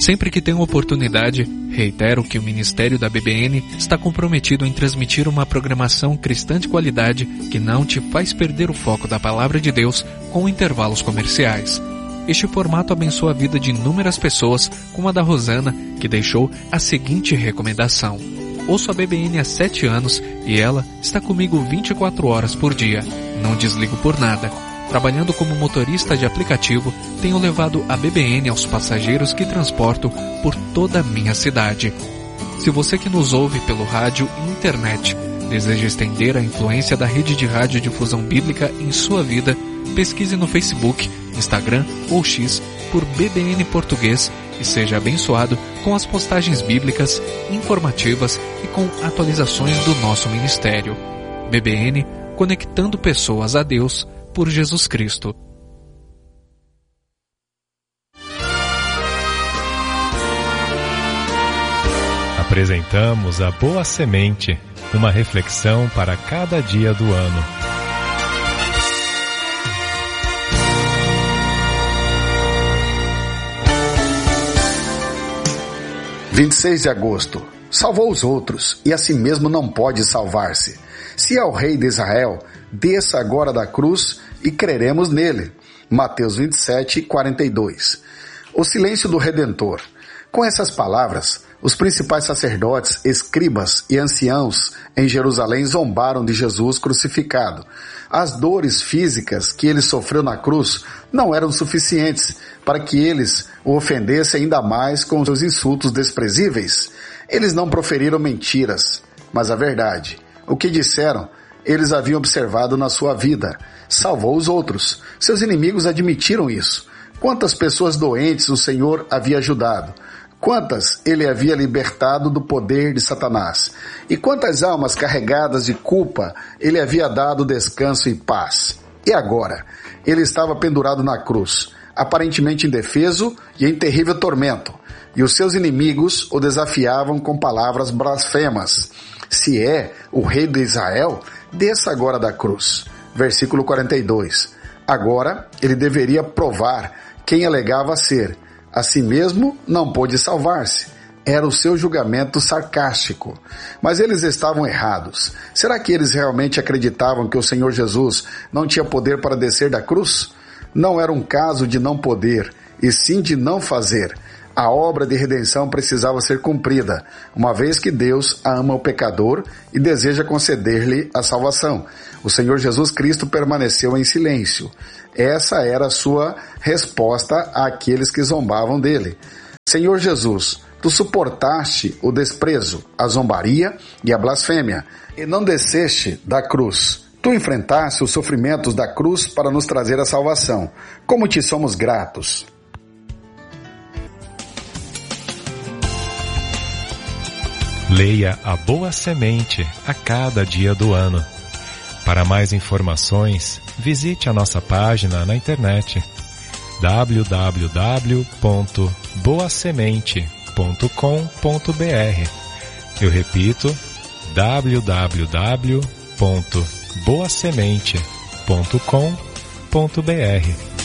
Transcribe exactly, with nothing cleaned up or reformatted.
Sempre que tenho oportunidade, reitero que o Ministério da B B N está comprometido em transmitir uma programação cristã de qualidade que não te faz perder o foco da Palavra de Deus com intervalos comerciais. Este formato abençoa a vida de inúmeras pessoas, como a da Rosana, que deixou a seguinte recomendação. Ouço a B B N há sete anos e ela está comigo vinte e quatro horas por dia. Não desligo por nada. Trabalhando como motorista de aplicativo, tenho levado a B B N aos passageiros que transporto por toda a minha cidade. Se você que nos ouve pelo rádio e internet deseja estender a influência da rede de radiodifusão bíblica em sua vida, pesquise no Facebook, Instagram ou X por B B N Português e seja abençoado com as postagens bíblicas, informativas e com atualizações do nosso ministério. B B N, conectando pessoas a Deus por Jesus Cristo. Apresentamos a Boa Semente, uma reflexão para cada dia do ano. vinte e seis de agosto. Salvou os outros, e a si mesmo não pode salvar-se. Se é o Rei de Israel, desça agora da cruz e creremos nele. Mateus vinte e sete, quarenta e dois. O silêncio do Redentor. Com essas palavras, os principais sacerdotes, escribas e anciãos em Jerusalém zombaram de Jesus crucificado. As dores físicas que ele sofreu na cruz não eram suficientes para que eles o ofendessem ainda mais com seus insultos desprezíveis. Eles não proferiram mentiras, mas a verdade. O que disseram, eles haviam observado na sua vida. Salvou os outros. Seus inimigos admitiram isso. Quantas pessoas doentes o Senhor havia ajudado? Quantas ele havia libertado do poder de Satanás? E quantas almas carregadas de culpa ele havia dado descanso e paz? E agora? Ele estava pendurado na cruz, aparentemente indefeso e em terrível tormento. E os seus inimigos o desafiavam com palavras blasfemas. Se é o Rei de Israel, desça agora da cruz. Versículo quarenta e dois. Agora ele deveria provar quem alegava ser. A si mesmo não pôde salvar-se. Era o seu julgamento sarcástico. Mas eles estavam errados. Será que eles realmente acreditavam que o Senhor Jesus não tinha poder para descer da cruz? Não era um caso de não poder, e sim de não fazer. A obra de redenção precisava ser cumprida, uma vez que Deus ama o pecador e deseja conceder-lhe a salvação. O Senhor Jesus Cristo permaneceu em silêncio. Essa era a sua resposta àqueles que zombavam dele. Senhor Jesus, tu suportaste o desprezo, a zombaria e a blasfêmia, e não desceste da cruz. Tu enfrentaste os sofrimentos da cruz para nos trazer a salvação. Como te somos gratos! Leia a Boa Semente a cada dia do ano. Para mais informações, visite a nossa página na internet w w w ponto boa semente ponto com ponto b r. Eu repito, w w w ponto boa semente ponto com ponto b r.